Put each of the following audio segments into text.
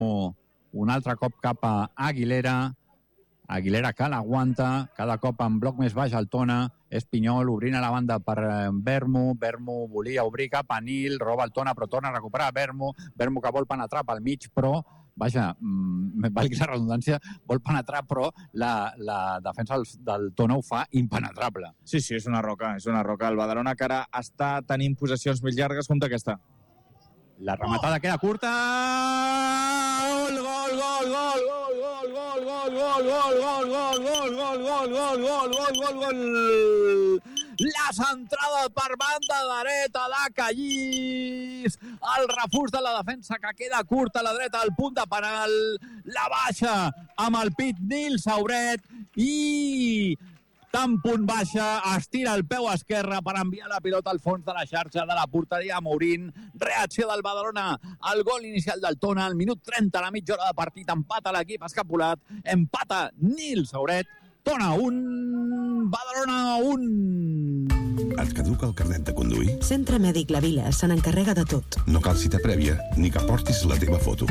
un altre cop cap a Aguilera que l'aguanta, cada cop en bloc més baix el Tona, és Pinyol obrint a la banda per Vermo volia obrir cap a Nil, roba el Tona però torna a recuperar Vermo que vol penetrar pel mig però vaja, valgui la redundància, vol penetrar, però la defensa del Tona ho fa impenetrable. Sí, és una roca. El Badalona que ara està tenint possessions més llargues com aquesta. La rematada queda curta. Gol! La centrada per banda dreta de Callís. El refús de la defensa que queda curta a la dreta al punt de penal. La baixa amb el pit Nil Sauret i tan punt baixa, estira el peu esquerre per enviar la pilota al fons de la xarxa de la porteria a Mourín. Reacció del Badalona al gol inicial del Tona al minut 30, a la mitja hora de partit. Empata l'equip escapulat, empata Nil Sauret. Tona 1, Badalona 1. Et caduca el carnet de conduir? Centre Mèdic La Vila se n'encarrega de tot. No cal cita prèvia, ni que portis la teva foto.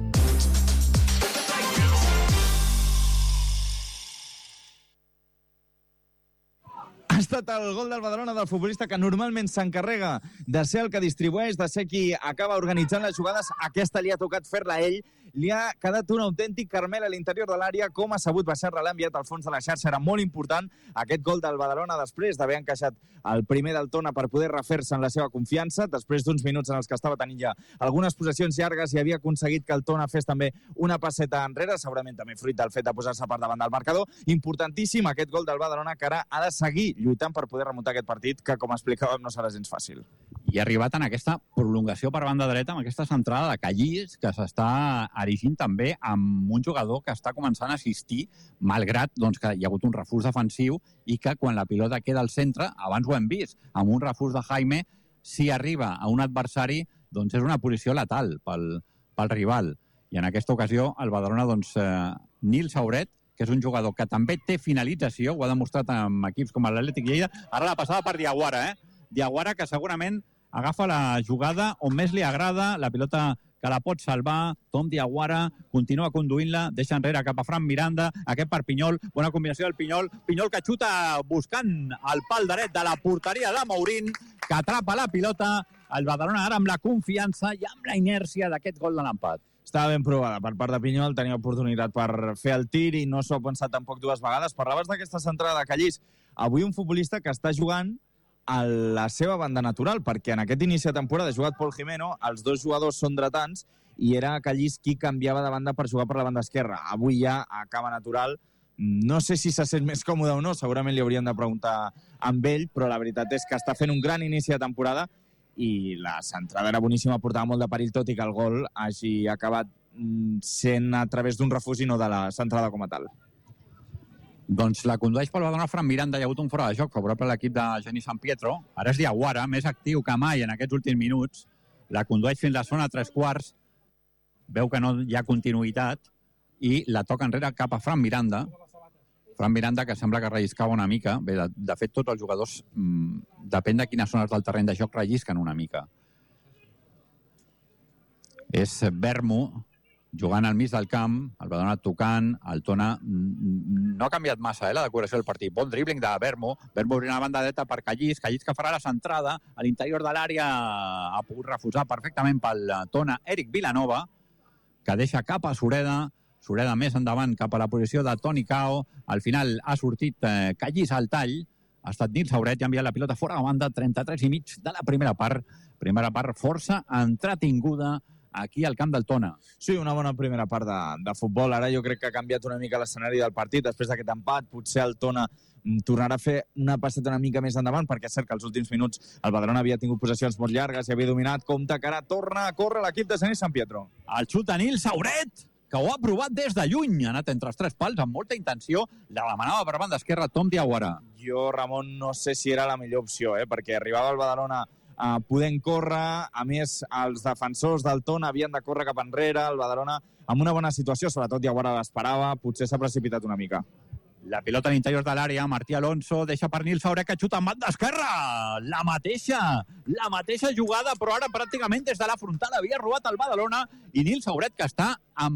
Ha estat el gol del Badalona del futbolista que normalment s'encarrega de ser el que distribueix, de ser qui acaba organitzant les jugades. Aquesta li ha tocat fer-la ell. Li ha quedat un autèntic Carmel a l'interior de l'àrea. Com ha sabut baixar-la, l'ha enviat al fons de la xarxa. Era molt important aquest gol del Badalona després d'haver encaixat el primer del Tona per poder refer-se en la seva confiança. Després d'uns minuts en els que estava tenint ja algunes possessions llargues i havia aconseguit que el Tona fes també una passeta enrere, segurament també fruit del fet de posar-se per davant del marcador. Importantíssim aquest gol del Badalona, que ara ha de seguir lluitant per poder remuntar aquest partit, que, com explicàvem, no serà gens fàcil. I ha arribat en aquesta prolongació per banda dreta, amb aquesta centrada de Callís, que s'està erigint també amb un jugador que està començant a assistir, malgrat doncs, que hi ha hagut un refús defensiu i que quan la pilota queda al centre, abans ho hem vist, amb un refús de Jaime, si arriba a un adversari, doncs és una posició letal pel rival. I en aquesta ocasió el Badalona, doncs, Nil Sauret, que és un jugador que també té finalització, ho ha demostrat amb equips com l'Atlètic Lleida, ara la passada per Diaguara, Diaguara, que segurament agafa la jugada on més li agrada, la pilota que la pot salvar, Tom Diaguara continua conduint-la, deixa enrere cap a Fran Miranda, aquest per Pinyol, bona combinació del Pinyol que xuta buscant el pal dret de la porteria de Mourín, que atrapa la pilota, el Badalona ara amb la confiança i amb la inèrcia d'aquest gol de l'empat. Estava ben provada per part de Pinyol, tenia oportunitat per fer el tir i no s'ho ha pensat tampoc dues vegades. Parlaves d'aquesta centrada de Callís. Avui un futbolista que està jugant a la seva banda natural, perquè en aquest inici de temporada ha jugat Pol Jimeno, els dos jugadors són dretans i era Callís qui canviava de banda per jugar per la banda esquerra. Avui ja acaba natural. No sé si se sent més còmode o no, segurament li hauríem de preguntar amb ell, però la veritat és que està fent un gran inici de temporada i la centrada era boníssima, portava molt de perill, tot i que el gol hagi acabat sent a través d'un refús i no de la centrada com a tal. Doncs la condueix pel Badalona Fran Miranda, hi ha hagut un fora de joc favorable a l'equip de Geni San Pietro. Ara és Diaguara, més actiu que mai en aquests últims minuts. La condueix fins a la zona 3/4. Veu que no hi ha continuïtat i la toca enrere cap a Fran Miranda. Fran Miranda, que sembla que relliscava una mica. Bé, de fet, tots els jugadors, depèn de quines zones del terreny de joc, rellisquen una mica. És Vermo, jugant al mig del camp, el Badalona tocant, el Tona no ha canviat massa la decoració del partit. Bon dribbling de Vermo obrint a la banda dreta per Callís que farà la centrada a l'interior de l'àrea, ha pogut refusar perfectament pel Tona Eric Vilanova, que deixa cap a Sureda més endavant cap a la posició de Toni Cao. Al final ha sortit Callís al tall, ha estat Nil Sauret i ha enviat la pilota fora de banda, 33,5 de la primera part força entretinguda aquí al camp del Tona. Sí, una bona primera part de futbol. Ara jo crec que ha canviat una mica l'escenari del partit. Després d'aquest empat, potser el Tona tornarà a fer una passeta una mica més endavant, perquè és cert que els últims minuts el Badalona havia tingut possessions molt llargues i havia dominat. Compte que ara torna a córrer l'equip de Geni San Pietro. El xut de Nil Sauret, que ho ha provat des de lluny, ha anat entre els tres pals amb molta intenció, la demanava per banda esquerra Tom Diaguara. Jo, Ramon, no sé si era la millor opció, perquè arribava el Badalona podent córrer, a més els defensors del Tona havien de córrer cap enrere, el Badalona amb una bona situació, sobretot Diaguara l'esperava, potser s'ha precipitat una mica. La pilota a l'interior de l'àrea, Martí Alonso deixa per Nil Sauret, que xuta en banda esquerra. La mateixa jugada, però ara pràcticament des de la frontal havia robat el Badalona, i Nil Sauret, que està amb